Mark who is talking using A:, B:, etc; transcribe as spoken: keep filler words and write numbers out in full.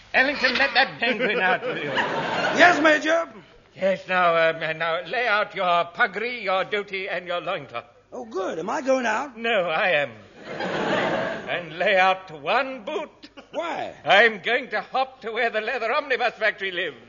A: Ellington, let that penguin out, will you?
B: Yes, Major.
A: Yes, now, uh, now, lay out your puggree, your duty, and your loincloth.
B: Oh, good. Am I going out?
A: No, I am. And lay out one boot.
B: Why?
A: I'm going to hop to where the leather omnibus factory lives.